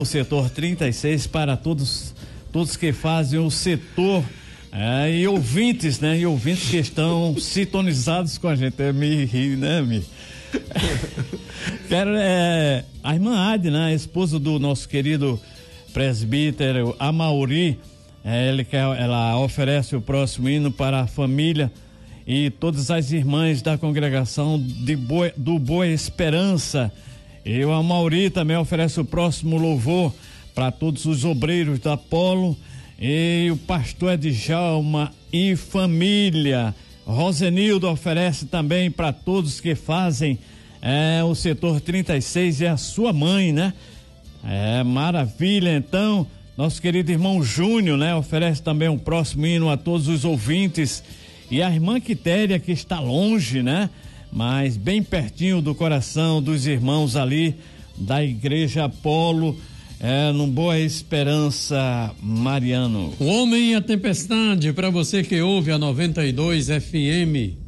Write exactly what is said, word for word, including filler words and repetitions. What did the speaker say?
O setor trinta e seis para todos, todos que fazem o setor é, e ouvintes, né? E ouvintes que estão sintonizados com a gente. É me rir, né, Mi? Quero, é, a irmã Adna, a esposa do nosso querido presbítero Amauri, é, ele quer, ela oferece o próximo hino para a família e todas as irmãs da congregação de Boa, do Boa Esperança. E o Amauri também oferece o próximo louvor para todos os obreiros da Polo e o pastor Edjalma e família. Rosenildo oferece também para todos que fazem é, o setor trinta e seis e a sua mãe, né? É maravilha. Então, nosso querido irmão Júnior, né? Oferece também um próximo hino a todos os ouvintes. E a irmã Quitéria, que está longe, né? Mas bem pertinho do coração dos irmãos ali da Igreja Apolo, é, no Boa Esperança, Mariano. O Homem e a Tempestade, para você que ouve a noventa e dois F M.